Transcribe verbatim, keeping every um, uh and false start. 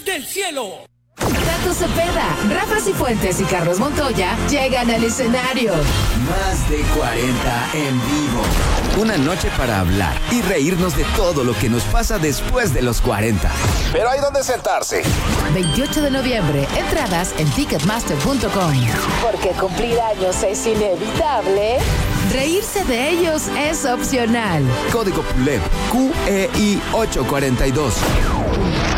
del cielo. Tato Cepeda, Rafa Cifuentes y Carlos Montoya llegan al escenario. Más de cuarenta en vivo. Una noche para hablar y reírnos de todo lo que nos pasa después de los cuarenta. Pero hay donde sentarse. veintiocho de noviembre, entradas en ticketmaster punto com. Porque cumplir años es inevitable, reírse de ellos es opcional. Código P U L E P Q E I ocho cuatro dos.